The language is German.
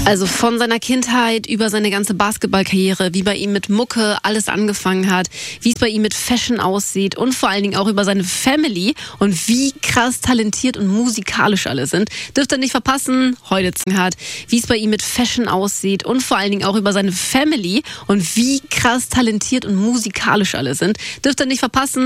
Also von seiner Kindheit über seine ganze Basketballkarriere, wie bei ihm mit Mucke alles angefangen hat, wie es bei ihm mit Fashion aussieht und vor allen Dingen auch über seine Family und wie krass talentiert und musikalisch alle sind. Dürft ihr nicht verpassen, heute hat, wie es bei ihm mit Fashion aussieht und vor allen Dingen auch über seine Family und wie krass talentiert und musikalisch alle sind. Dürft ihr nicht verpassen.